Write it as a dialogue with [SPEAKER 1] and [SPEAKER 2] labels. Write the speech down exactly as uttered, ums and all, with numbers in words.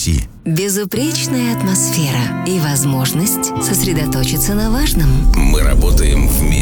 [SPEAKER 1] Такси.
[SPEAKER 2] Безупречная атмосфера и возможность сосредоточиться на важном.
[SPEAKER 1] Мы работаем вместе.